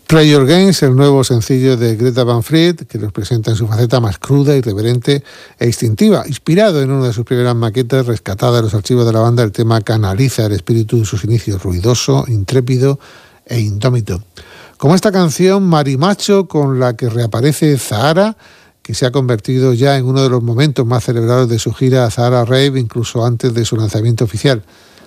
Play Your Games, el nuevo sencillo de Greta Van Fleet, que nos presenta en su faceta más cruda, irreverente e instintiva. Inspirado en una de sus primeras maquetas, rescatada de los archivos de la banda, el tema canaliza el espíritu de sus inicios, ruidoso, intrépido e indómito. Como esta canción Marimacho, con la que reaparece Zahara, que se ha convertido ya en uno de los momentos más celebrados de su gira Zahara Rave, incluso antes de su lanzamiento oficial.